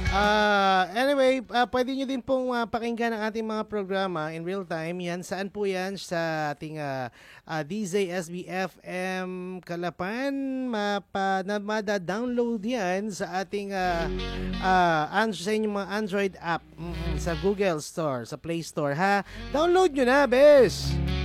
Anyway, pwede nyo din pong pakinggan ang ating mga programa in real time. Yan, saan po yan? Sa ating DZSB FM Kalapan. Mada-download yan sa ating sa inyong mga Android app. Sa Google Store, sa Play Store, ha? Download nyo na, bes!